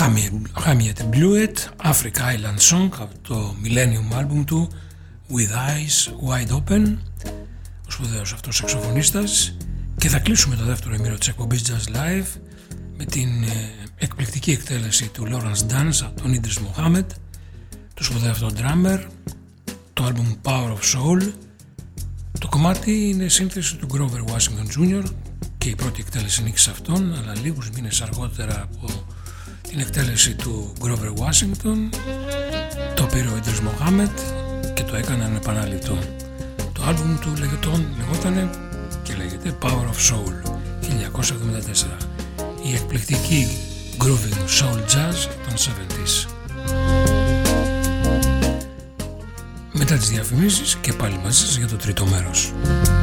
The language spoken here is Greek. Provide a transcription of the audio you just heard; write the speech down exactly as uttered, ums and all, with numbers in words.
Hamiet Bluet, Africa Island Song, από το Millennium Album του With Eyes Wide Open, ο σπουδαίος αυτός σαξοφωνίστας. Και θα κλείσουμε το δεύτερο ημίρο της εκπομπής Jazz Live με την ε, εκπληκτική εκτέλεση του Lawrence Dance από τον Idris Mohammed, του σπουδαίου αυτό drummer, το album Power of Soul. Το κομμάτι είναι σύνθεση του Grover Washington τζούνιορ και η πρώτη εκτέλεση νίκησε αυτόν, αλλά λίγους μήνες αργότερα από την εκτέλεση του Grover Washington το πήρε ο Idris Mohammed και το έκανε ανεπανάληπτο. Το άλμπουμ του λεγόταν, λεγότανε και λέγεται Power of Soul χίλια εννιακόσια εβδομήντα τέσσερα, η εκπληκτική grooving soul jazz των εβδομήντα. Μετά τις διαφημίσεις και πάλι μαζί σας για το τρίτο μέρος.